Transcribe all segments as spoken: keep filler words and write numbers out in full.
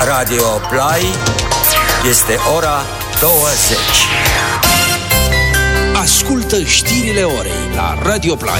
Radio Play este ora douăzeci. Ascultă știrile orei la Radio Play.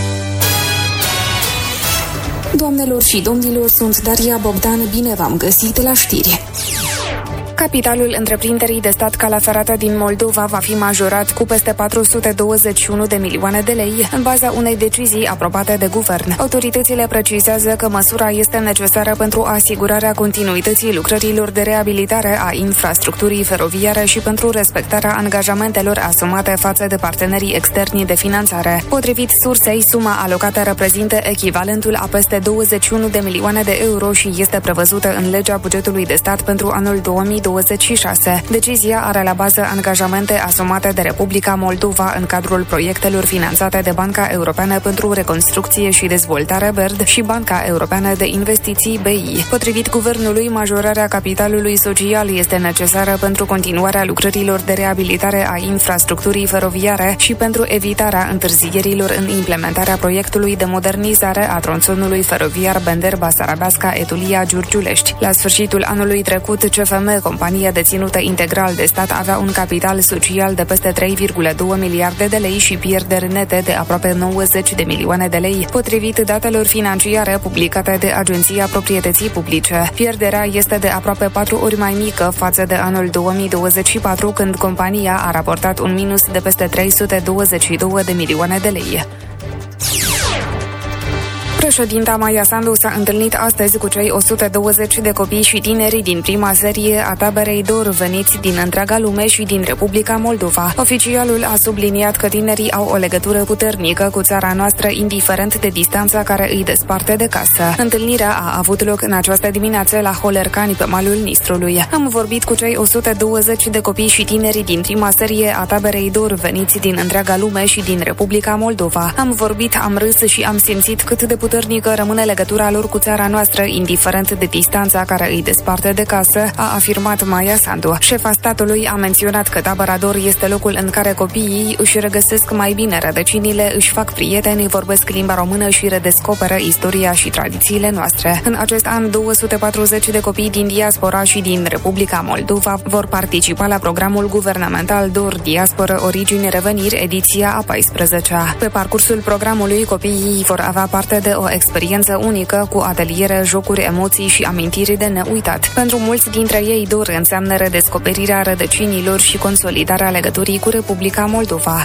Doamnelor și domnilor, sunt Daria Bogdan, bine v-am găsit la știri. Capitalul întreprinderii de stat Calea Ferată din Moldova va fi majorat cu peste patru sute douăzeci și unu de milioane de lei în baza unei decizii aprobate de guvern. Autoritățile precizează că măsura este necesară pentru asigurarea continuității lucrărilor de reabilitare a infrastructurii feroviare și pentru respectarea angajamentelor asumate față de partenerii externi de finanțare. Potrivit sursei, suma alocată reprezintă echivalentul a peste douăzeci și unu de milioane de euro și este prevăzută în legea bugetului de stat pentru anul două mii douăzeci și șase. Decizia are la bază angajamente asumate de Republica Moldova în cadrul proiectelor finanțate de Banca Europeană pentru Reconstrucție și Dezvoltare B E R D și Banca Europeană de Investiții B I. Potrivit guvernului, majorarea capitalului social este necesară pentru continuarea lucrărilor de reabilitare a infrastructurii feroviare și pentru evitarea întârzierilor în implementarea proiectului de modernizare a tronțonului feroviar Bender-Basarabeasca-Etulia-Giurgiulești. La sfârșitul anului trecut, C F M, compania deținută integral de stat, avea un capital social de peste trei virgulă doi miliarde de lei și pierderi nete de aproape nouăzeci de milioane de lei, potrivit datelor financiare publicate de Agenția Proprietății Publice. Pierderea este de aproape patru ori mai mică față de anul două mii douăzeci și patru, când compania a raportat un minus de peste trei sute douăzeci și doi de milioane de lei. Președinta Maia Sandu s-a întâlnit astăzi cu cei o sută douăzeci de copii și tineri din prima serie a taberei Dor, veniți din întreaga lume și din Republica Moldova. Oficialul a subliniat că tinerii au o legătură puternică cu țara noastră, indiferent de distanța care îi desparte de casă. Întâlnirea a avut loc în această dimineață la Holercani, pe malul Nistrului. Am vorbit cu cei o sută douăzeci de copii și tineri din prima serie a taberei Dor, veniți din întreaga lume și din Republica Moldova. Am vorbit, am râs și am simțit cât de puternică rămâne legătura lor cu țara noastră, indiferent de distanța care îi desparte de casă, a afirmat Maia Sandu. Șefa statului a menționat că tabăra Dor este locul în care copiii își regăsesc mai bine rădăcinile, își fac prieteni, vorbesc limba română și redescoperă istoria și tradițiile noastre. În acest an, două sute patruzeci de copii din diaspora și din Republica Moldova vor participa la programul guvernamental Dor Diasporă Origini Reveniri, ediția a paisprezecea. Pe parcursul programului, copiii vor avea parte de o experiență unică cu ateliere, jocuri, emoții și amintiri de neuitat. Pentru mulți dintre ei, Dor înseamnă redescoperirea rădăcinilor și consolidarea legăturii cu Republica Moldova.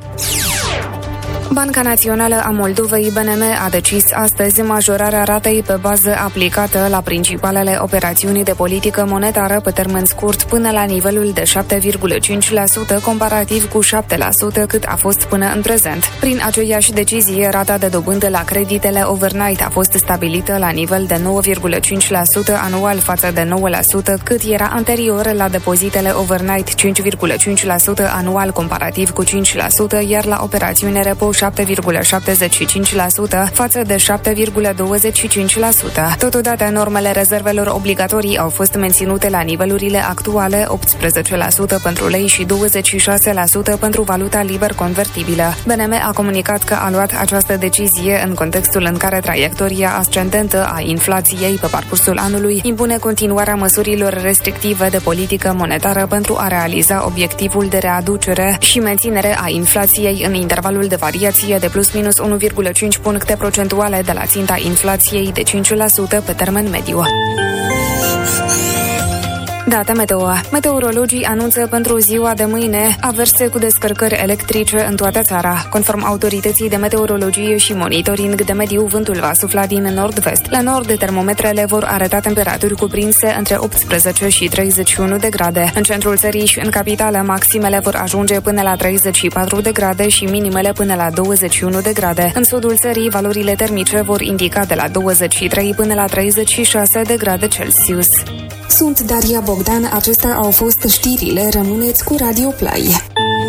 Banca Națională a Moldovei, B N M, a decis astăzi majorarea ratei pe bază aplicată la principalele operațiuni de politică monetară pe termen scurt până la nivelul de șapte virgulă cinci la sută, comparativ cu șapte la sută cât a fost până în prezent. Prin aceeași decizie, rata de dobândă la creditele overnight a fost stabilită la nivel de nouă virgulă cinci la sută anual față de nouă la sută cât era anterior, la depozitele overnight cinci virgulă cinci la sută anual comparativ cu cinci la sută, iar la operațiune repo șapte virgulă șaptezeci și cinci la sută față de șapte virgulă douăzeci și cinci la sută. Totodată, normele rezervelor obligatorii au fost menținute la nivelurile actuale, optsprezece la sută pentru lei și douăzeci și șase la sută pentru valuta liber convertibilă. B N M a comunicat că a luat această decizie în contextul în care traiectoria ascendentă a inflației pe parcursul anului impune continuarea măsurilor restrictive de politică monetară pentru a realiza obiectivul de readucere și menținere a inflației în intervalul de variație de plus minus unu virgulă cinci puncte procentuale de la ținta inflației de cinci la sută pe termen mediu. Date meteo. Meteorologii anunță pentru ziua de mâine averse cu descărcări electrice în toată țara. Conform autorității de meteorologie și monitoring de mediu, vântul va sufla din nord-vest. La nord, termometrele vor arăta temperaturi cuprinse între optsprezece și treizeci și unu de grade. În centrul țării și în capitală, maximele vor ajunge până la treizeci și patru de grade și minimele până la douăzeci și unu de grade. În sudul țării, valorile termice vor indica de la douăzeci și trei până la treizeci și șase de grade Celsius. Sunt Daria Bogdan, acestea au fost știrile, rămâneți cu Radio Play.